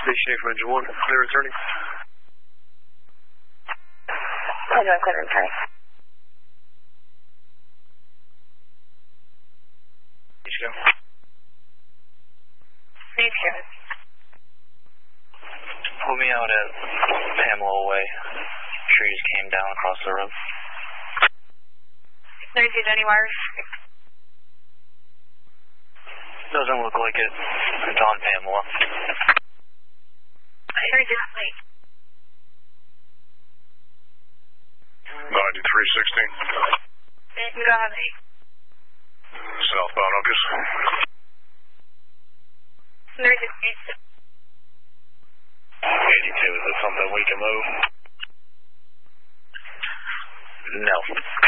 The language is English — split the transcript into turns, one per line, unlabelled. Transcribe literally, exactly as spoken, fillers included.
Station eight from engine one, clear returning.
Engine one, clear returning.
Need to go.
Need to go.
Pull me out at Pamela Way. Trees came down across the road.
thirty-two Jenny wires.
Doesn't look like it. It's on Pamela.
thirty-two Lake.
ninety-three sixteen.
Go ahead, eight.
Southbound Uncas.
thirty-six eighty-two.
eighty-two, is it something we can move? No.